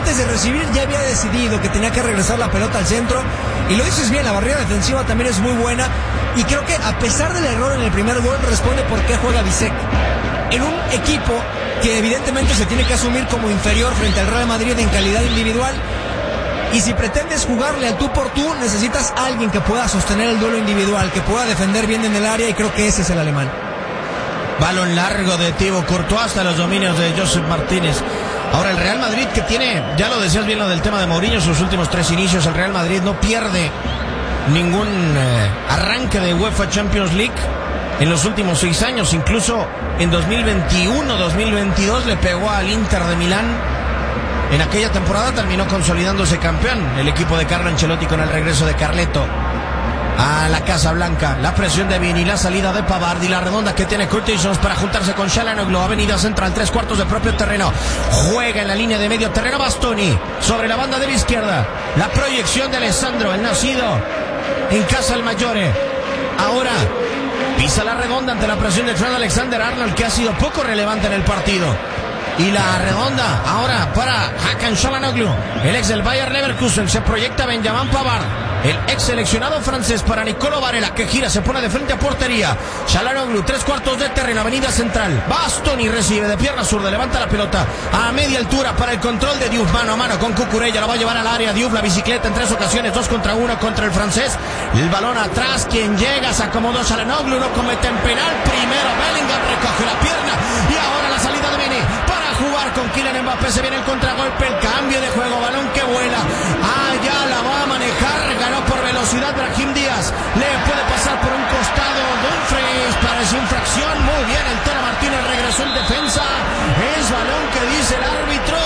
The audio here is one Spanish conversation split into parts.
antes de recibir ya había decidido que tenía que regresar la pelota al centro, y lo dices bien, la barrera defensiva también es muy buena, y creo que a pesar del error en el primer gol responde por qué juega Bisek en un equipo que evidentemente se tiene que asumir como inferior frente al Real Madrid en calidad individual. Y si pretendes jugarle al tú por tú, necesitas a alguien que pueda sostener el duelo individual, que pueda defender bien en el área, y creo que ese es el alemán. Balón largo de Thibaut Courtois hasta los dominios de Josep Martínez. Ahora el Real Madrid, que tiene, ya lo decías bien lo del tema de Mourinho, sus últimos 3 inicios, el Real Madrid no pierde ningún arranque de UEFA Champions League en los últimos 6 años. Incluso en 2021-2022 le pegó al Inter de Milán. En aquella temporada terminó consolidándose campeón el equipo de Carlo Ancelotti con el regreso de Carleto a la Casa Blanca. La presión de Vini, la salida de Pavard y la redonda que tiene Curtis Jones para juntarse con Çalhanoğlu. Avenida central, 3/4 de propio terreno. Juega en la línea de medio terreno Bastoni sobre la banda de la izquierda. La proyección de Alessandro, el nacido en Casalmaggiore. Ahora pisa la redonda ante la presión de Trent Alexander-Arnold, que ha sido poco relevante en el partido. Y la redonda ahora para Hakan Çalhanoğlu, el ex del Bayer Leverkusen. Se proyecta Benjamin Pavard, el ex seleccionado francés, para Nicolo Varela, que gira, se pone de frente a portería. Çalhanoğlu, 3/4 de terreno, avenida central. Bastoni recibe de pierna zurda, levanta la pelota a media altura para el control de Diouf, mano a mano con Cucurella, la va a llevar al área. Diouf, la bicicleta en 3 ocasiones, 2 contra 1 contra el francés. El balón atrás, quien llega, se acomodó Çalhanoğlu, no cometen penal. Primero Bellingham recoge la pierna, y ahora la salida de Vini para jugar con Kylian Mbappé. Se viene el contragolpe, el cambio de juego, balón que vuela. Ya la va a manejar, ganó por velocidad Brahim Díaz, le puede pasar por un costado Dumfries, parece infracción. Muy bien, el Toro Martínez regresó en defensa. Es balón que dice el árbitro.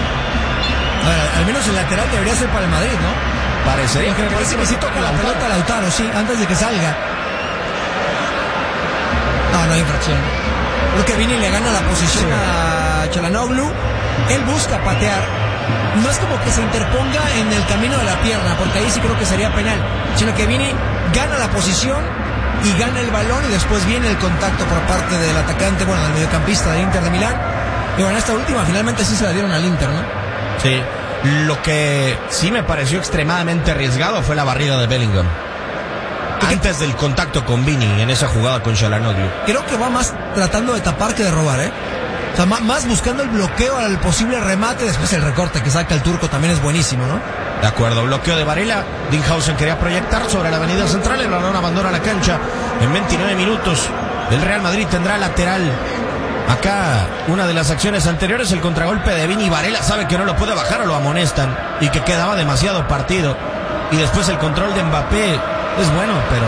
A ver, al menos el lateral debería ser para el Madrid, ¿no? Parecería que me parece que sí toca la pelota a Lautaro, sí, antes de que salga. No hay infracción. Creo que Vini le gana la posición a Çalhanoğlu. Él busca patear. No es como que se interponga en el camino de la pierna, porque ahí sí creo que sería penal, sino que Vini gana la posición y gana el balón, y después viene el contacto por parte del atacante, bueno, del mediocampista de Inter de Milán. Y bueno, esta última finalmente sí se la dieron al Inter, ¿no? Sí. Lo que sí me pareció extremadamente arriesgado fue la barrida de Bellingham antes del contacto con Vini en esa jugada con Çalhanoğlu. Creo que va más tratando de tapar que de robar, ¿eh? O sea, más buscando el bloqueo al posible remate. Después el recorte que saca el turco también es buenísimo, ¿no? De acuerdo, bloqueo de Varela. Dinghausen quería proyectar sobre la avenida central. El balón abandona la cancha en 29 minutos. El Real Madrid tendrá lateral. Acá, una de las acciones anteriores, el contragolpe de Vini. Varela sabe que no lo puede bajar o lo amonestan, y que quedaba demasiado partido. Y después el control de Mbappé es bueno, pero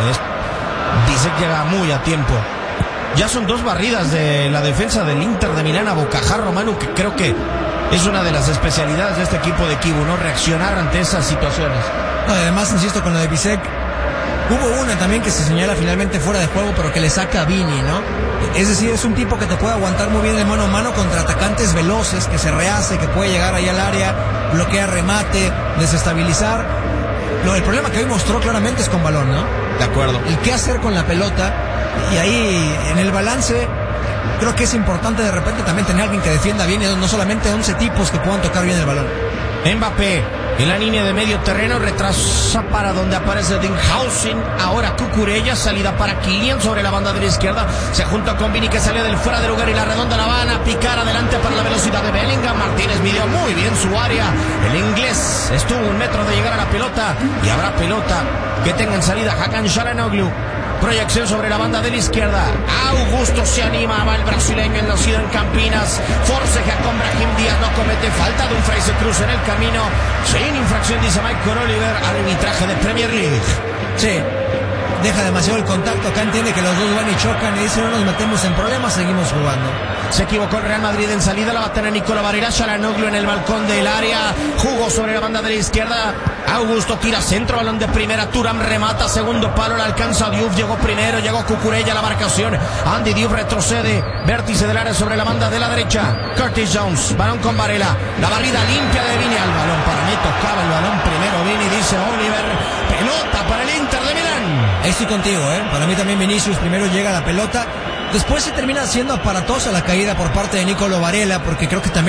dice que llega muy a tiempo. Ya son 2 barridas de la defensa del Inter de Milán a bocajarro, Manu, que creo que es una de las especialidades de este equipo de Kibu, ¿no? Reaccionar ante esas situaciones. Además, insisto, con lo de Bisek, hubo una también que se señala finalmente fuera de juego, pero que le saca a Vini, ¿no? Es decir, es un tipo que te puede aguantar muy bien el mano a mano contra atacantes veloces, que se rehace, que puede llegar ahí al área, bloquear remate, desestabilizar. El problema que hoy mostró claramente es con balón, ¿no? De acuerdo. El qué hacer con la pelota. Y ahí, en el balance, creo que es importante de repente también tener a alguien que defienda bien, y no solamente 11 tipos que puedan tocar bien el balón. Mbappé en la línea de medio terreno, retrasa para donde aparece Dinghausen. Ahora Cucurella, salida para Kylian sobre la banda de la izquierda. Se junta con Vini, que salió del fuera de lugar, y la redonda la van a picar adelante para la velocidad de Bellingham. Martínez midió muy bien su área. El inglés estuvo 1 metro de llegar a la pelota, y habrá pelota que tenga en salida Hakan Çalhanoğlu. Proyección sobre la banda de la izquierda. Augusto se anima, va el brasileño, el nacido en Campinas. Forceja con Brahim Díaz, no comete falta. Dumfries se cruza en el camino. Sin infracción, dice Michael Oliver, arbitraje de Premier League. Sí, deja demasiado el contacto. Acá entiende que los dos van y chocan, y dice: no nos metemos en problemas, seguimos jugando. Se equivocó el Real Madrid en salida, la va a tener Nicolo Varela. Çalhanoğlu en el balcón del área, jugó sobre la banda de la izquierda. Augusto tira centro, balón de primera. Thuram remata, segundo palo, la alcanza Diouf. Llegó primero, llegó Cucurella a la marcación. Andy Diouf retrocede, vértice del área sobre la banda de la derecha. Curtis Jones, balón con Varela. La barrida limpia de Vini al balón. Para mí tocaba el balón primero Vini, dice Oliver. Pelota para el Inter de Milán. Estoy contigo, para mí también Vinicius primero llega a la pelota. Después se termina siendo aparatosa la caída por parte de Nicolo Varela, porque creo que también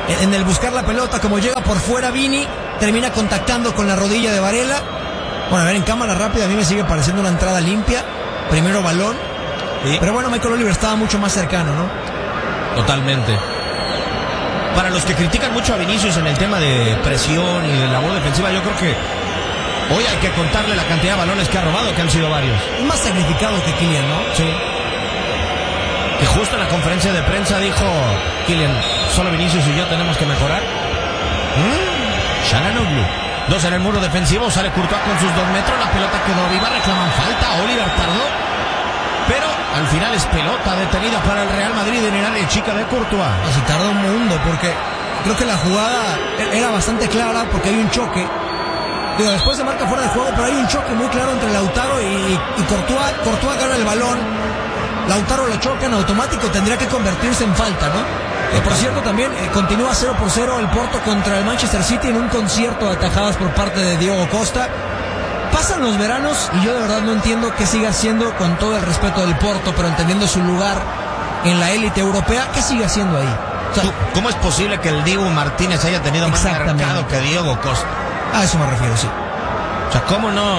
en el buscar la pelota, como llega por fuera Vini, termina contactando con la rodilla de Varela. Bueno, a ver, en cámara rápida a mí me sigue pareciendo una entrada limpia. Primero balón. Sí. Pero bueno, Michael Oliver estaba mucho más cercano, ¿no? Totalmente. Para los que critican mucho a Vinicius en el tema de presión y de labor defensiva, yo creo que hoy hay que contarle la cantidad de balones que ha robado, que han sido varios. Es más sacrificado que Kylian, ¿no? Sí. Que justo en la conferencia de prensa dijo Kylian, solo Vinicius y yo tenemos que mejorar. Çalhanoğlu. 2 en el muro defensivo, sale Courtois con sus 2 metros, la pelota quedó viva, reclaman falta, Oliver tardó, pero al final es pelota detenida para el Real Madrid en el área chica de Courtois. Así tarda un mundo, porque creo que la jugada era bastante clara, porque hay un choque. Digo, después se marca fuera de juego, pero hay un choque muy claro entre Lautaro y Courtois. Courtois gana el balón, Lautaro lo choca, en automático tendría que convertirse en falta, ¿no? Por cierto, también continúa 0-0 el Porto contra el Manchester City en un concierto de atajadas por parte de Diogo Costa. Pasan los veranos y yo de verdad no entiendo qué sigue haciendo, con todo el respeto del Porto, pero entendiendo su lugar en la élite europea, ¿qué sigue haciendo ahí? O sea, ¿cómo es posible que el Dibu Martínez haya tenido más mercado que Diogo Costa? A eso me refiero, sí. O sea, ¿cómo no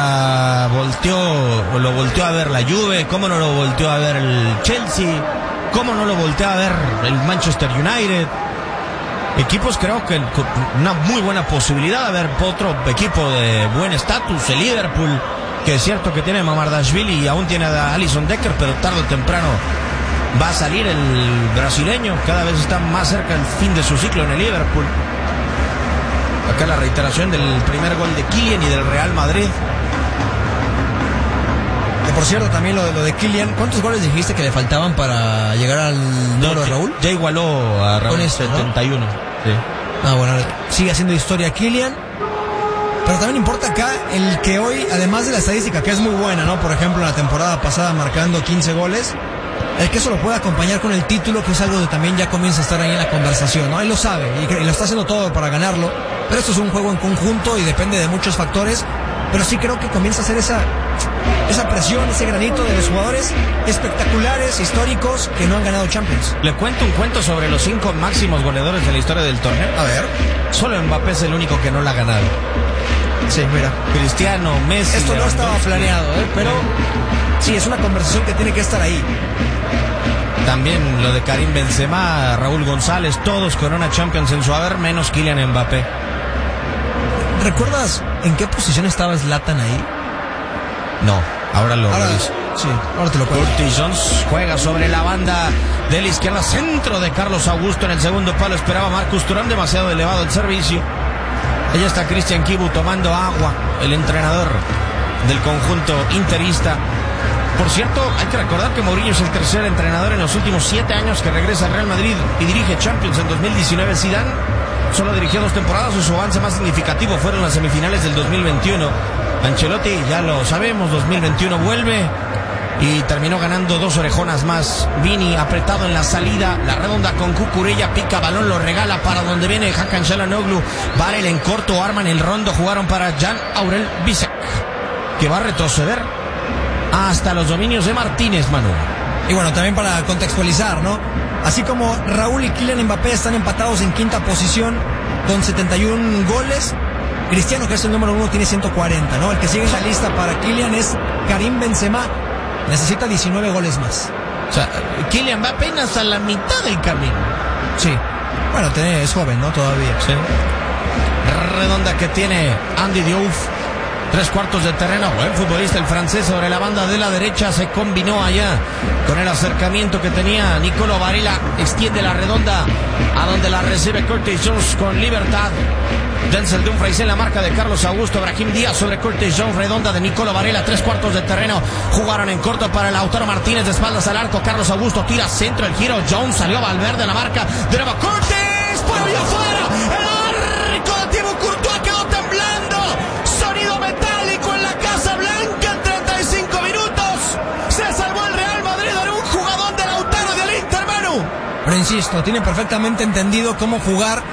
lo volteó a ver la Juve? ¿Cómo no lo volteó a ver el Chelsea? ¿Cómo no lo volteó a ver el Manchester United? Equipos, creo que con una muy buena posibilidad de ver otro equipo de buen estatus, el Liverpool, que es cierto que tiene a Mamardashvili y aún tiene a Alisson Becker, pero tarde o temprano va a salir el brasileño, cada vez está más cerca el fin de su ciclo en el Liverpool. Acá la reiteración del primer gol de Kylian y del Real Madrid. Que por cierto, también lo de Kylian, ¿cuántos goles dijiste que le faltaban para llegar al número de Raúl? Ya igualó a Raúl, 71. ¿No? Sí. Ah, bueno, sigue haciendo historia Kylian. Pero también importa acá el que hoy, además de la estadística, que es muy buena, ¿no? Por ejemplo, en la temporada pasada marcando 15 goles, el que eso lo pueda acompañar con el título, que es algo que también ya comienza a estar ahí en la conversación, ¿no? Él lo sabe y lo está haciendo todo para ganarlo, pero esto es un juego en conjunto y depende de muchos factores. Pero sí creo que comienza a hacer esa presión, ese granito de los jugadores espectaculares, históricos, que no han ganado Champions. Le cuento un cuento sobre los 5 máximos goleadores de la historia del torneo. A ver. Solo Mbappé es el único que no la ha ganado. Sí, mira. Cristiano, Messi. Esto no estaba planeado, pero sí, es una conversación que tiene que estar ahí. También lo de Karim Benzema, Raúl González, todos corona Champions en su haber, menos Kylian Mbappé. ¿Recuerdas en qué posición estaba Zlatan ahí? No, ahora reviso. Sí, ahora te lo cuento. Curtis Jones juega sobre la banda de la izquierda, centro de Carlos Augusto en el segundo palo. Esperaba Marcus Thuram, demasiado elevado el servicio. Allá está Christian Kibu tomando agua, el entrenador del conjunto interista. Por cierto, hay que recordar que Mourinho es el tercer entrenador en los últimos 7 años que regresa al Real Madrid y dirige Champions. En 2019 Zidane solo dirigió 2 temporadas, su avance más significativo fueron las semifinales del 2021. Ancelotti, ya lo sabemos, 2021 vuelve y terminó ganando 2 orejonas más. Vini apretado en la salida, la redonda con Cucurella, pica balón, lo regala para donde viene Hakan Çalhanoğlu. Varela en corto, arman el rondo, jugaron para Jan Aurel Bisek, que va a retroceder hasta los dominios de Martínez, Manu. Y bueno, también para contextualizar, ¿no? Así como Raúl y Kylian Mbappé están empatados en quinta posición con 71 goles, Cristiano, que es el número 1, tiene 140, ¿no? El que sigue en la lista para Kylian es Karim Benzema, necesita 19 goles más. O sea, Kylian va apenas a la mitad del camino. Sí, bueno, es joven, ¿no? Todavía. Sí. Redonda que tiene Andy Diouf. 3/4 de terreno, buen futbolista el francés sobre la banda de la derecha, se combinó allá con el acercamiento que tenía Nicolo Varela, extiende la redonda a donde la recibe Curtis Jones con libertad. Denzel Dumfries en la marca de Carlos Augusto, Brahim Díaz sobre Curtis Jones, redonda de Nicolo Varela, 3/4 de terreno, jugaron en corto para Lautaro Martínez, de espaldas al arco, Carlos Augusto tira centro, el giro, Jones salió Valverde a la marca, de nuevo Curtis, por ahí afuera, el arco de Thibaut Courtois quedó temblando, sonido metálico en la Casa Blanca en 35 minutos, se salvó el Real Madrid, era un jugador de Lautaro del Inter, Manu. Pero insisto, tiene perfectamente entendido cómo jugar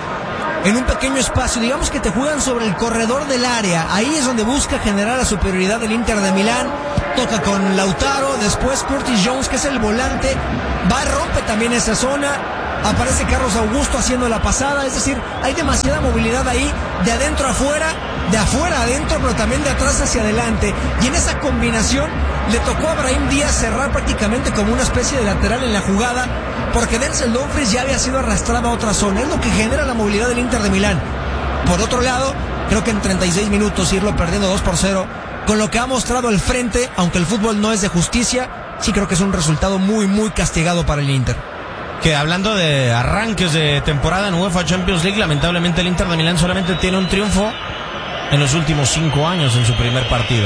en un pequeño espacio, digamos que te juegan sobre el corredor del área, ahí es donde busca generar la superioridad del Inter de Milán, toca con Lautaro, después Curtis Jones, que es el volante, va y rompe también esa zona, aparece Carlos Augusto haciendo la pasada, es decir, hay demasiada movilidad ahí, de adentro a afuera, de afuera a adentro, pero también de atrás hacia adelante, y en esa combinación le tocó a Brahim Díaz cerrar prácticamente como una especie de lateral en la jugada, porque Denzel Dumfries ya había sido arrastrado a otra zona, es lo que genera la movilidad del Inter de Milán. Por otro lado, creo que en 36 minutos irlo perdiendo 2-0, con lo que ha mostrado el frente, aunque el fútbol no es de justicia, sí creo que es un resultado muy, muy castigado para el Inter. Que hablando de arranques de temporada en UEFA Champions League, lamentablemente el Inter de Milán solamente tiene un triunfo en los últimos 5 años en su primer partido.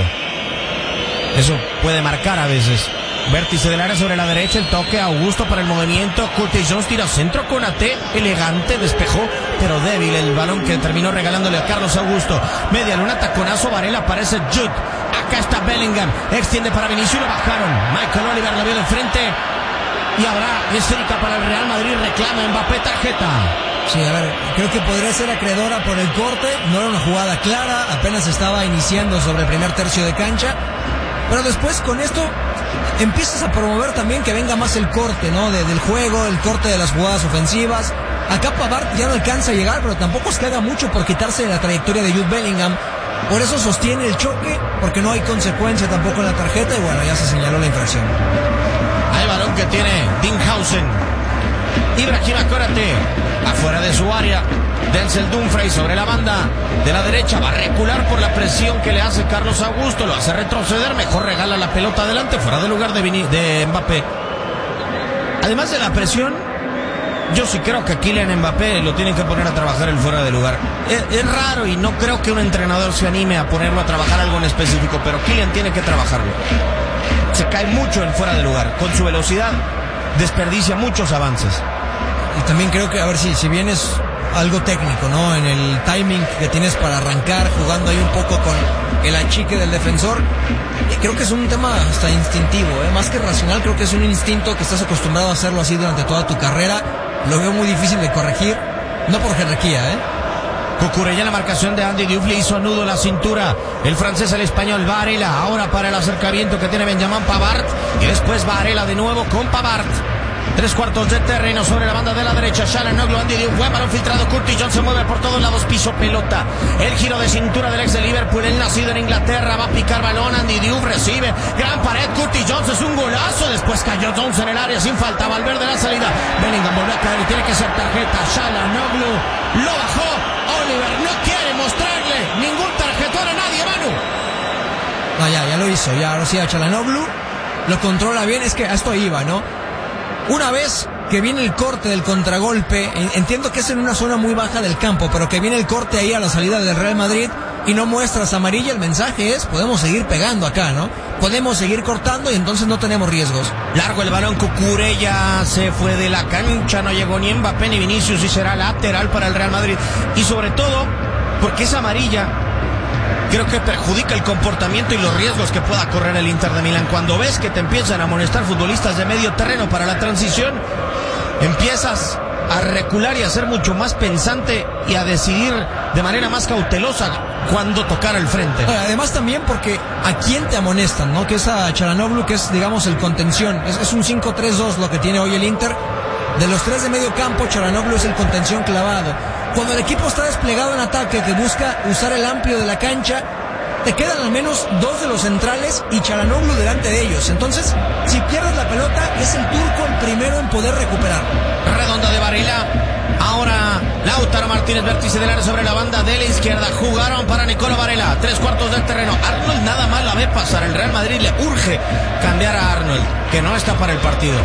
Eso puede marcar a veces. Vértice del área sobre la derecha, el toque, Augusto para el movimiento, Curtis Jones tira centro con AT, elegante, despejó, pero débil el balón que terminó regalándole a Carlos Augusto. Media luna, taconazo, Varela, aparece Jude. Acá está Bellingham, extiende para Vinicius, lo bajaron. Michael Oliver la vio de frente. Y habrá esférica para el Real Madrid, reclama Mbappé tarjeta. Sí, a ver, creo que podría ser acreedora por el corte, no era una jugada clara, apenas estaba iniciando sobre el primer tercio de cancha, pero después con esto empiezas a promover también que venga más el corte, ¿no? Del juego, el corte de las jugadas ofensivas. Acá Pavard ya no alcanza a llegar, pero tampoco es que haga mucho por quitarse de la trayectoria de Jude Bellingham. Por eso sostiene el choque, porque no hay consecuencia tampoco en la tarjeta, y bueno, ya se señaló la infracción. Hay balón que tiene Dinghausen. Ibrahima Konate afuera de su área. Denzel Dumfries sobre la banda de la derecha, va a recular por la presión que le hace Carlos Augusto, lo hace retroceder, mejor regala la pelota adelante, fuera de lugar de Mbappé. Además de la presión, yo sí creo que a Kylian Mbappé lo tienen que poner a trabajar el fuera de lugar. Es raro y no creo que un entrenador se anime a ponerlo a trabajar algo en específico, pero Kylian tiene que trabajarlo. Se cae mucho en fuera de lugar, con su velocidad desperdicia muchos avances. Y también creo que, a ver, si bien es algo técnico, ¿no? En el timing que tienes para arrancar, jugando ahí un poco con el achique del defensor, creo que es un tema hasta instintivo, más que racional, creo que es un instinto que estás acostumbrado a hacerlo así durante toda tu carrera. Lo veo muy difícil de corregir, no por jerarquía, Cucurella en la marcación de Andy Diouf, le hizo nudo la cintura el francés al español. Varela ahora para el acercamiento que tiene Benjamin Pavard, y después Varela de nuevo con Pavard. 3/4 de terreno sobre la banda de la derecha. Çalhanoğlu, Andy Diouf, buen balón filtrado. Curtis Jones se mueve por todos lados, piso pelota. El giro de cintura del ex de Liverpool, el nacido en Inglaterra, va a picar balón. Andy Diouf recibe, gran pared. Curtis Jones es un golazo. Después cayó Jones en el área sin falta. Valverde la salida. Bellingham volvió a caer y tiene que ser tarjeta. Çalhanoğlu lo bajó. Oliver no quiere mostrarle ningún tarjetón a nadie, Manu. No, ya lo hizo. Ya ahora sí a Çalhanoğlu lo controla bien. Es que a esto iba, ¿no? Una vez que viene el corte del contragolpe, entiendo que es en una zona muy baja del campo, pero que viene el corte ahí a la salida del Real Madrid y no muestras amarilla, el mensaje es, podemos seguir pegando acá, ¿no? Podemos seguir cortando y entonces no tenemos riesgos. Largo el balón, Cucurella se fue de la cancha, no llegó ni Mbappé ni Vinicius y será lateral para el Real Madrid. Y sobre todo, porque esa amarilla creo que perjudica el comportamiento y los riesgos que pueda correr el Inter de Milán. Cuando ves que te empiezan a amonestar futbolistas de medio terreno para la transición, empiezas a recular y a ser mucho más pensante y a decidir de manera más cautelosa cuando tocar el frente. Además también porque a quién te amonestan, ¿no? Que es a Çalhanoğlu, que es, digamos, el contención. Es un 5-3-2 lo que tiene hoy el Inter. De los tres de medio campo, Çalhanoğlu es el contención clavado. Cuando el equipo está desplegado en ataque, que busca usar el amplio de la cancha, te quedan al menos dos de los centrales y Çalhanoğlu delante de ellos. Entonces, si pierdes la pelota, es el turco el primero en poder recuperar. Redonda de Varela. Ahora Lautaro Martínez, vértice del área sobre la banda de la izquierda. Jugaron para Nicolò Varela. 3/4 del terreno. Arnold nada más la ve pasar. El Real Madrid le urge cambiar a Arnold, que no está para el partido.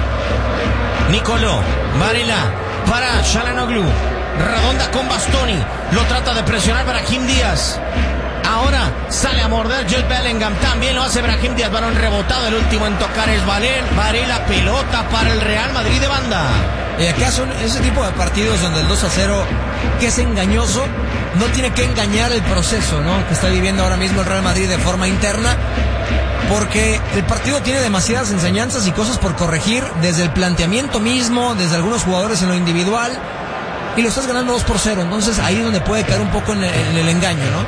Nicolò Varela para Çalhanoğlu. Redonda con Bastoni. Lo trata de presionar Brahim Díaz. Ahora sale a morder Jude Bellingham. También lo hace Brahim Díaz. Balón rebotado. El último en tocar es Varela. Pelota para el Real Madrid de banda. Y acá son ese tipo de partidos donde el 2-0, que es engañoso, no tiene que engañar el proceso, ¿no? Que está viviendo ahora mismo el Real Madrid de forma interna. Porque el partido tiene demasiadas enseñanzas y cosas por corregir. Desde el planteamiento mismo, desde algunos jugadores en lo individual. Y lo estás ganando 2-0. Entonces ahí es donde puede caer un poco en el engaño, ¿no?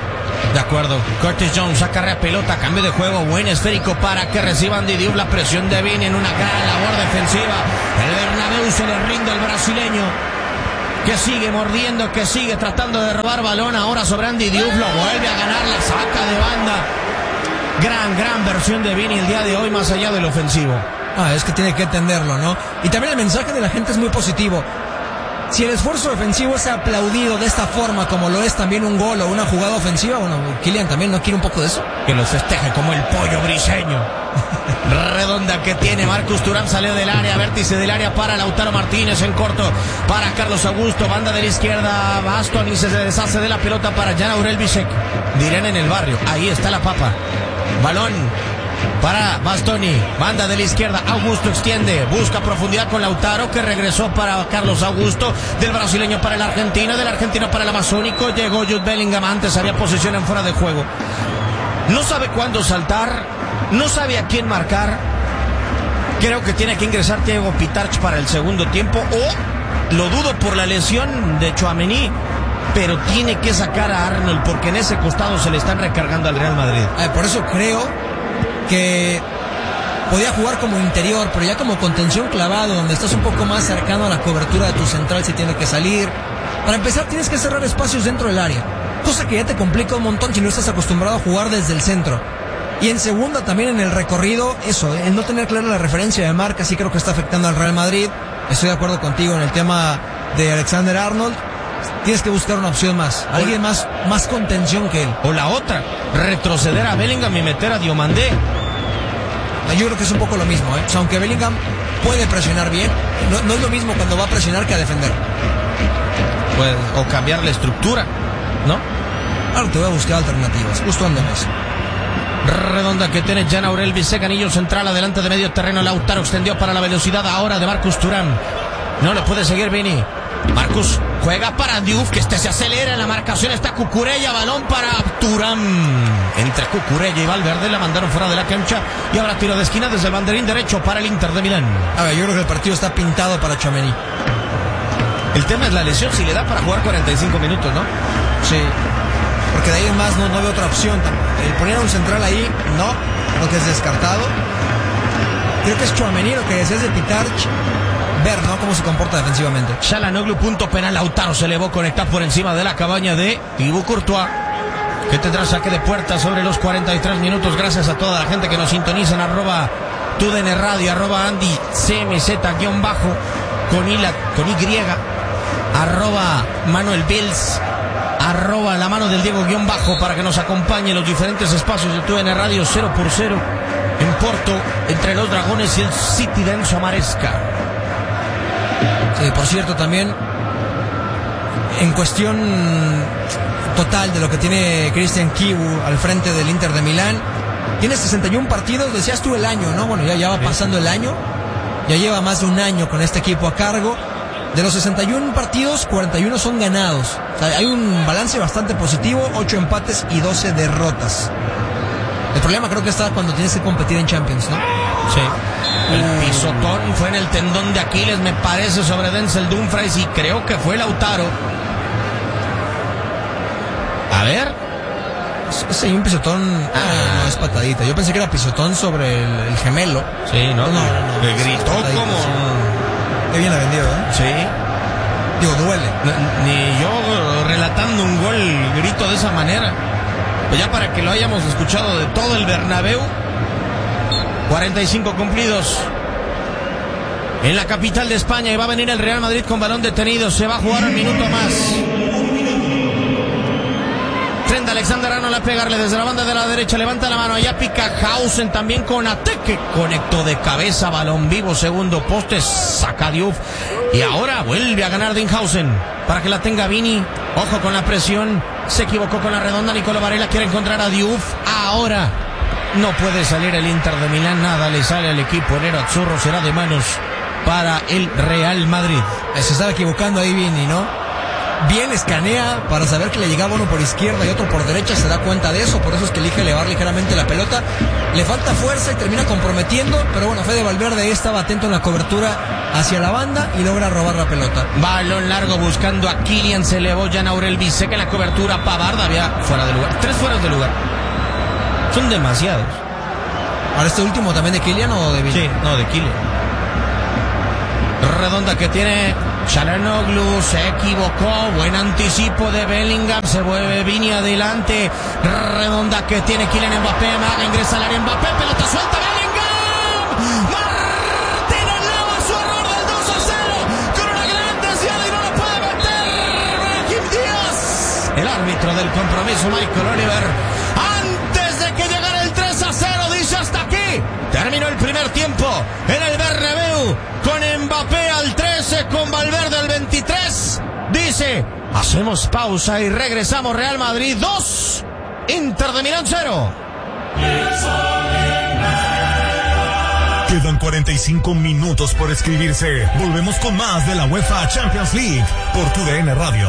De acuerdo. Curtis Jones acarrea pelota, cambio de juego, buen esférico para que reciba Andy Diouf. La presión de Vini en una gran labor defensiva. El Bernabéu se le rinde al brasileño, que sigue mordiendo, que sigue tratando de robar balón. Ahora sobre Andy Diouf, lo vuelve a ganar, la saca de banda. Gran versión de Vini el día de hoy, más allá del ofensivo. Es que tiene que entenderlo, ¿no? Y también el mensaje de la gente es muy positivo. Si el esfuerzo defensivo es aplaudido de esta forma, como lo es también un gol o una jugada ofensiva, bueno, Kylian también no quiere un poco de eso. Que lo festeje como el pollo briseño. Redonda que tiene Marcus Thuram, salió del área, vértice del área para Lautaro Martínez en corto, para Carlos Augusto, banda de la izquierda, Bastoni se deshace de la pelota para Jan Aurel Bisek. Dirán en el barrio, ahí está la papa. Balón para Bastoni, banda de la izquierda, Augusto extiende, busca profundidad con Lautaro, que regresó para Carlos Augusto, del brasileño para el argentino, del argentino para el amazónico, llegó Jude Bellingham, antes había posición en fuera de juego. No sabe cuándo saltar, no sabe a quién marcar. Creo que tiene que ingresar Thiago Pitarch para el segundo tiempo, o lo dudo por la lesión de Tchouaméni, pero tiene que sacar a Arnold, porque en ese costado se le están recargando al Real Madrid. Por eso creo que podía jugar como interior, pero ya como contención clavado, donde estás un poco más cercano a la cobertura de tu central si tiene que salir. Para empezar tienes que cerrar espacios dentro del área, cosa que ya te complica un montón si no estás acostumbrado a jugar desde el centro. Y en segunda también en el recorrido, eso, el no tener clara la referencia de marca, sí creo que está afectando al Real Madrid. Estoy de acuerdo contigo en el tema de Alexander Arnold. Tienes que buscar una opción más, alguien más contención que él. O la otra, retroceder a Bellingham y meter a Diomandé. Yo creo que es un poco lo mismo, O sea, aunque Bellingham puede presionar bien, no es lo mismo cuando va a presionar que a defender. Pues, o cambiar la estructura, ¿no? Ahora te voy a buscar alternativas, justo ando en eso. Redonda que tiene Jan Aurel Bisek, anillo central, adelante de medio terreno, Lautaro extendió para la velocidad ahora de Marcus Thuram. No le puede seguir Vini. Marcus juega para Diouf, que se acelera en la marcación, está Cucurella, balón para Thuram. Entre Cucurella y Valverde la mandaron fuera de la cancha y ahora tiro de esquina desde el banderín derecho para el Inter de Milán. Yo creo que el partido está pintado para Tchouaméni. El tema es la lesión, si le da para jugar 45 minutos, ¿no? Sí, porque de ahí en más no veo otra opción. El poner a un central ahí, no, creo que es descartado. Creo que es Tchouaméni, lo que decías de Pitarch. Ver, ¿no? Cómo se comporta defensivamente. Çalhanoğlu, punto penal. Lautaro se elevó, conectar por encima de la cabaña de Thibaut Courtois, que tendrá saque de puerta sobre los 43 minutos. Gracias a toda la gente que nos sintoniza en @TUDN Radio, @Andy CMZ_ con Y, @Manuel Bills, @La Mano del Diego_ para que nos acompañe en los diferentes espacios de TUDN Radio. 0-0 en Porto, entre los Dragones y el City de Enzo Maresca. Sí, por cierto, también en cuestión total de lo que tiene Christian Chivu al frente del Inter de Milán, tiene 61 partidos, decías tú el año, ¿no? Bueno, ya va pasando el año, ya lleva más de un año con este equipo a cargo. De los 61 partidos, 41 son ganados. O sea, hay un balance bastante positivo, 8 empates y 12 derrotas. El problema creo que está cuando tienes que competir en Champions, ¿no? Sí. El pisotón fue en el tendón de Aquiles, me parece, sobre Denzel Dumfries, y creo que fue Lautaro. A ver. Sí, un pisotón. No, es patadita. Yo pensé que era pisotón sobre el gemelo. Sí, no. Me gritó como. Qué bien la vendió, ¿eh? Sí. Digo, duele. Ni yo relatando un gol grito de esa manera. Pues ya para que lo hayamos escuchado de todo el Bernabéu. 45 cumplidos en la capital de España, y va a venir el Real Madrid con balón detenido. Se va a jugar un minuto más. Trent Alexander-Arnold a pegarle desde la banda de la derecha, levanta la mano, allá pica Hausen también con ataque, conectó de cabeza, balón vivo, segundo poste, saca Diouf y ahora vuelve a ganar Dinhausen para que la tenga Vini. Ojo con la presión, se equivocó con la redonda, Nicolo Varela quiere encontrar a Diouf, ahora no puede salir el Inter de Milán, nada le sale al equipo Nero Azzurro, será de manos para el Real Madrid. Se estaba equivocando ahí Vini, ¿no? bien escanea para saber que le llegaba uno por izquierda y otro por derecha, se da cuenta de eso, por eso es que elige elevar ligeramente la pelota. Le falta fuerza y termina comprometiendo, pero bueno, Fede Valverde estaba atento en la cobertura hacia la banda y logra robar la pelota. Balón largo buscando a Kylian, se elevó Jan Aurel Bisek en la cobertura, Pavard había fuera de lugar, 3 fueras de lugar. Son demasiados. ¿Ahora este último también de Kylian o de Vini? Sí, no, de Kylian. Redonda que tiene Çalhanoğlu, se equivocó, buen anticipo de Bellingham, se vuelve Vini adelante, redonda que tiene Kylian Mbappé, Maga ingresa al área Mbappé, pelota suelta, Bellingham, Martín lava su error del 2-0, con una gran desviada y no lo puede meter, Brahim Díaz, el árbitro del compromiso, Michael Oliver, antes de que llegara el 3-0, dice hasta aquí, terminó el primer tiempo en el Bernabéu, con Mbappé al 13, con Valverde al 23. Dice, hacemos pausa y regresamos. Real Madrid 2, Inter de Milán 0. Quedan 45 minutos por escribirse. Volvemos con más de la UEFA Champions League por TUDN Radio.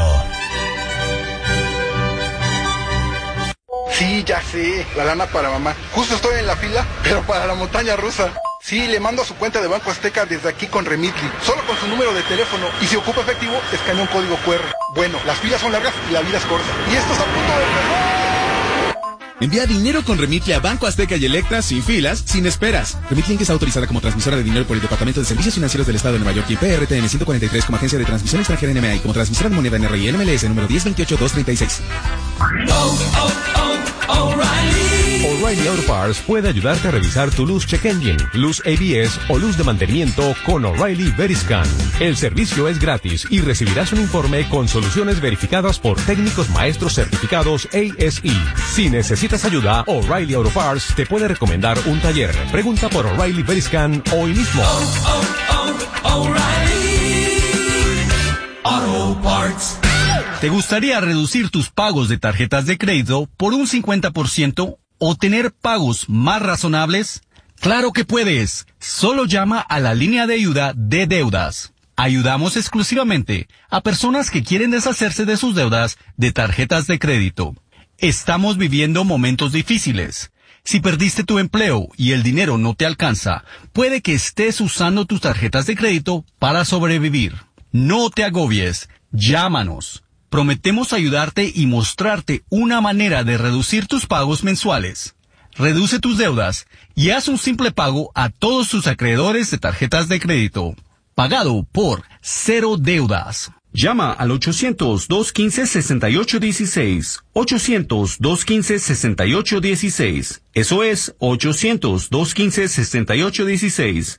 Sí, ya sé, la lana para mamá. Justo estoy en la fila, pero para la montaña rusa. Sí, le mando a su cuenta de Banco Azteca desde aquí con Remitly, solo con su número de teléfono, y si ocupa efectivo, escanea un código QR. Bueno, las filas son largas y la vida es corta. Y esto es a punto de empezar. Envía dinero con Remitly a Banco Azteca y Electra sin filas, sin esperas. Remitly es autorizada como transmisora de dinero por el Departamento de Servicios Financieros del Estado de Nueva York y PRTN 143 como agencia de transmisión extranjera NMA y como transmisora de moneda NRI NMLS número 1028-236. O'Reilly Auto Parts puede ayudarte a revisar tu luz check engine, luz ABS o luz de mantenimiento con O'Reilly Veriscan. El servicio es gratis y recibirás un informe con soluciones verificadas por técnicos maestros certificados ASE. Si necesitas ayuda, O'Reilly Auto Parts te puede recomendar un taller. Pregunta por O'Reilly Veriscan hoy mismo. O'Reilly Auto Parts. ¿Te gustaría reducir tus pagos de tarjetas de crédito por un 50% o tener pagos más razonables? ¡Claro que puedes! Solo llama a la línea de ayuda de deudas. Ayudamos exclusivamente a personas que quieren deshacerse de sus deudas de tarjetas de crédito. Estamos viviendo momentos difíciles. Si perdiste tu empleo y el dinero no te alcanza, puede que estés usando tus tarjetas de crédito para sobrevivir. No te agobies. Llámanos. Prometemos ayudarte y mostrarte una manera de reducir tus pagos mensuales. Reduce tus deudas y haz un simple pago a todos tus acreedores de tarjetas de crédito. Pagado por Cero Deudas. Llama al 800-215-6816. 800-215-6816. Eso es 800-215-6816.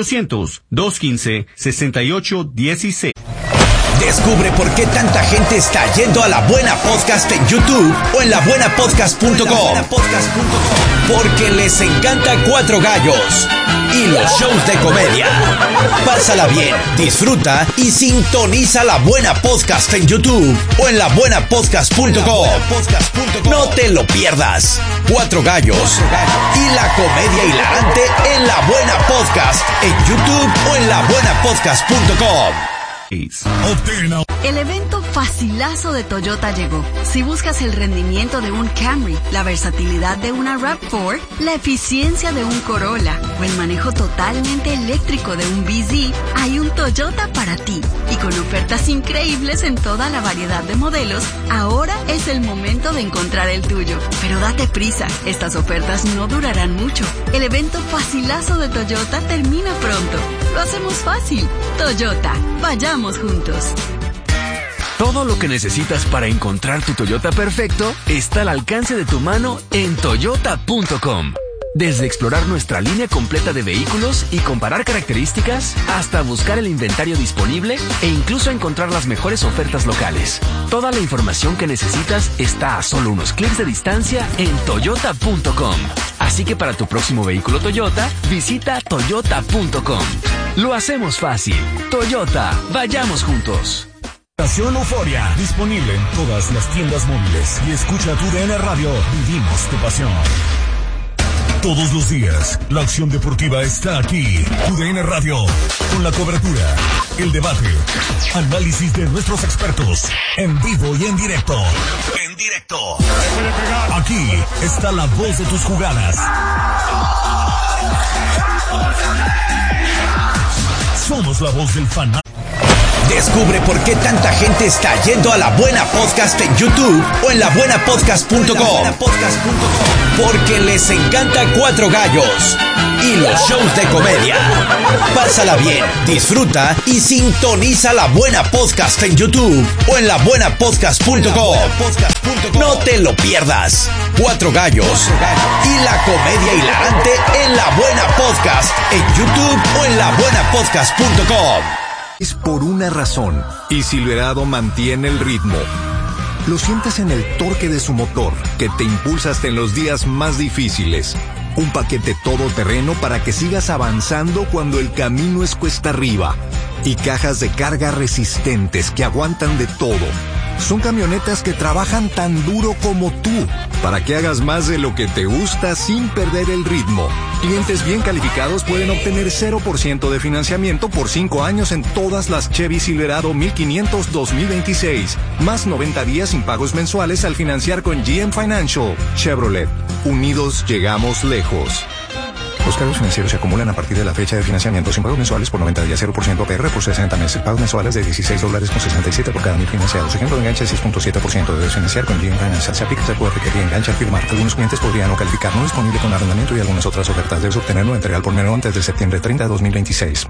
800-215-6816. Descubre por qué tanta gente está yendo a La Buena Podcast en YouTube o en labuenapodcast.com. Porque les encanta Cuatro Gallos y los shows de comedia. Pásala bien, disfruta y sintoniza La Buena Podcast en YouTube o en labuenapodcast.com. No te lo pierdas. Cuatro Gallos y la comedia hilarante en La Buena Podcast en YouTube o en labuenapodcast.com. El evento facilazo de Toyota llegó. Si buscas el rendimiento de un Camry, la versatilidad de una RAV4, la eficiencia de un Corolla o el manejo totalmente eléctrico de un BZ, hay un Toyota para ti. Y con ofertas increíbles en toda la variedad de modelos, ahora es el momento de encontrar el tuyo. Pero date prisa, estas ofertas no durarán mucho. El evento facilazo de Toyota termina pronto. Lo hacemos fácil. Toyota, vayamos juntos. Todo lo que necesitas para encontrar tu Toyota perfecto está al alcance de tu mano en toyota.com. Desde explorar nuestra línea completa de vehículos y comparar características, hasta buscar el inventario disponible e incluso encontrar las mejores ofertas locales. Toda la información que necesitas está a solo unos clics de distancia en toyota.com. Así que para tu próximo vehículo Toyota, visita toyota.com. Lo hacemos fácil. Toyota, vayamos juntos. Estación Euforia, disponible en todas las tiendas móviles. Y escucha TUDN Radio, vivimos tu pasión. Todos los días, la acción deportiva está aquí. TUDN Radio, con la cobertura, el debate, análisis de nuestros expertos, en vivo y en directo. En directo. Aquí está la voz de tus jugadas. Somos la voz del fan. Descubre por qué tanta gente está yendo a La Buena Podcast en YouTube o en labuenapodcast.com. Porque les encanta Cuatro Gallos y los shows de comedia. Pásala bien, disfruta y sintoniza La Buena Podcast en YouTube o en labuenapodcast.com. No te lo pierdas. Cuatro Gallos y la comedia hilarante en La Buena Podcast en YouTube o en labuenapodcast.com. Es por una razón, y Silverado mantiene el ritmo. Lo sientes en el torque de su motor, que te impulsa hasta en los días más difíciles. Un paquete todoterreno para que sigas avanzando cuando el camino es cuesta arriba. Y cajas de carga resistentes que aguantan de todo. Son camionetas que trabajan tan duro como tú, para que hagas más de lo que te gusta sin perder el ritmo. Clientes bien calificados pueden obtener 0% de financiamiento por 5 años en todas las Chevy Silverado 1500 2026, más 90 días sin pagos mensuales al financiar con GM Financial. Chevrolet, unidos llegamos lejos. Los cargos financieros se acumulan a partir de la fecha de financiamiento sin pagos mensuales por 90 días, 0% APR por 60 meses. Pagos mensuales de $16.67 por cada 1000 financiados. Ejemplo de enganche 6.7%. Debes financiar con GM Financial. Se aplica, se puede requerir enganche al firmar. Algunos clientes podrían no calificar. No disponible con arrendamiento y algunas otras ofertas. Debes obtenerlo en real por menos antes de septiembre 30 de 2026.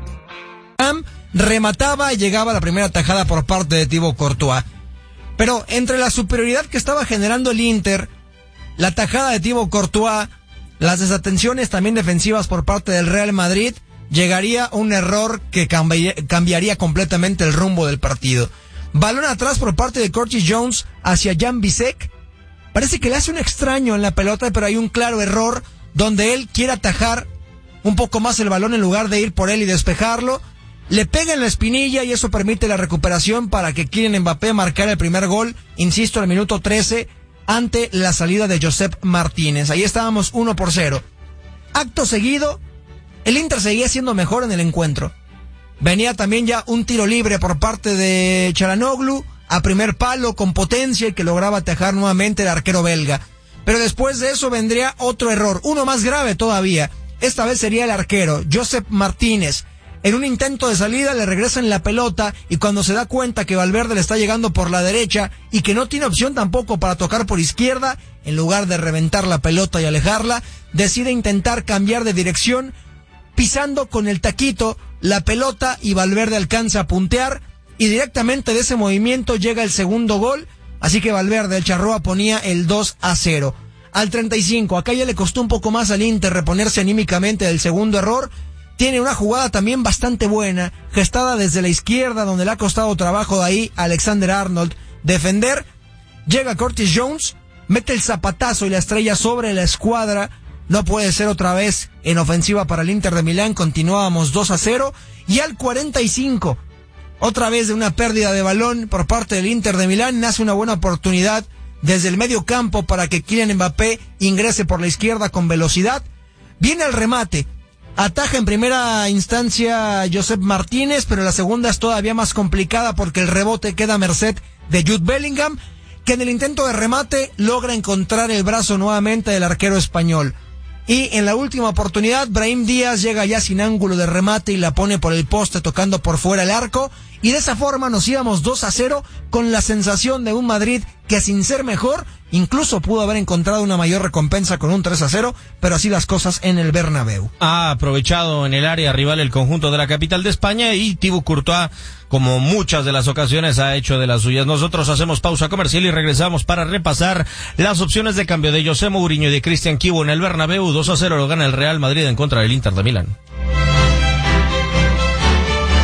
Remataba y llegaba la primera tajada por parte de Thibaut Courtois. Pero entre la superioridad que estaba generando el Inter, la tajada de Thibaut Courtois, las desatenciones también defensivas por parte del Real Madrid, llegaría un error que cambiaría completamente el rumbo del partido. Balón atrás por parte de Curtis Jones hacia Jan Bisek. Parece que le hace un extraño en la pelota, pero hay un claro error donde él quiere atajar un poco más el balón en lugar de ir por él y despejarlo. Le pega en la espinilla y eso permite la recuperación para que Kylian Mbappé marcara el primer gol, insisto, al minuto 13, ante la salida de Josep Martínez. Ahí estábamos 1-0. Acto seguido, el Inter seguía siendo mejor en el encuentro. Venía también ya un tiro libre por parte de Çalhanoğlu, a primer palo con potencia y que lograba atajar nuevamente el arquero belga. Pero después de eso vendría otro error, uno más grave todavía. Esta vez sería el arquero, Josep Martínez. En un intento de salida le regresan la pelota y cuando se da cuenta que Valverde le está llegando por la derecha y que no tiene opción tampoco para tocar por izquierda, en lugar de reventar la pelota y alejarla, decide intentar cambiar de dirección, pisando con el taquito la pelota y Valverde alcanza a puntear y directamente de ese movimiento llega el segundo gol, así que Valverde, el Charrúa, ponía el 2-0. Al 35, acá ya le costó un poco más al Inter reponerse anímicamente del segundo error. Tiene una jugada también bastante buena, gestada desde la izquierda, donde le ha costado trabajo de ahí a Alexander-Arnold defender. Llega Curtis Jones, mete el zapatazo y la estrella sobre la escuadra. No puede ser otra vez en ofensiva para el Inter de Milán. Continuábamos 2-0. Y al 45, otra vez de una pérdida de balón por parte del Inter de Milán, nace una buena oportunidad desde el medio campo para que Kylian Mbappé ingrese por la izquierda con velocidad. Viene el remate. Ataja en primera instancia Josep Martínez, pero la segunda es todavía más complicada porque el rebote queda a merced de Jude Bellingham, que en el intento de remate logra encontrar el brazo nuevamente del arquero español. Y en la última oportunidad, Brahim Díaz llega ya sin ángulo de remate y la pone por el poste tocando por fuera el arco. Y de esa forma nos íbamos 2-0 con la sensación de un Madrid que sin ser mejor, incluso pudo haber encontrado una mayor recompensa con un 3-0, pero así las cosas en el Bernabéu. Ha aprovechado en el área rival el conjunto de la capital de España y Thibaut Courtois, como muchas de las ocasiones, ha hecho de las suyas. Nosotros hacemos pausa comercial y regresamos para repasar las opciones de cambio de José Mourinho y de Christian Kibu en el Bernabéu. 2-0 lo gana el Real Madrid en contra del Inter de Milán.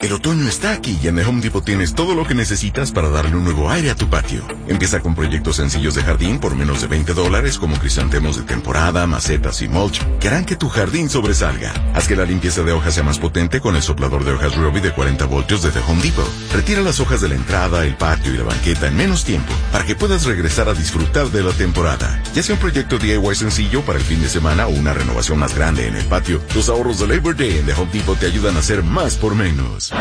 El otoño está aquí y en The Home Depot tienes todo lo que necesitas para darle un nuevo aire a tu patio. Empieza con proyectos sencillos de jardín por menos de $20, como crisantemos de temporada, macetas y mulch, que harán que tu jardín sobresalga. Haz que la limpieza de hojas sea más potente con el soplador de hojas Ryobi de 40 voltios de The Home Depot. Retira las hojas de la entrada, el patio y la banqueta en menos tiempo, para que puedas regresar a disfrutar de la temporada. Ya sea un proyecto DIY sencillo para el fin de semana o una renovación más grande en el patio, los ahorros de Labor Day en The Home Depot te ayudan a hacer más por menos.